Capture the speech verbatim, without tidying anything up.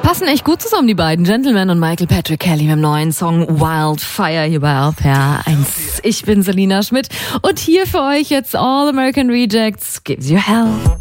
Passen echt gut zusammen, die beiden Gentlemen und Michael Patrick Kelly mit dem neuen Song Wildfire hier bei R P R eins. Ich bin Selina Schmidt und hier für euch jetzt All American Rejects Gives You Hell.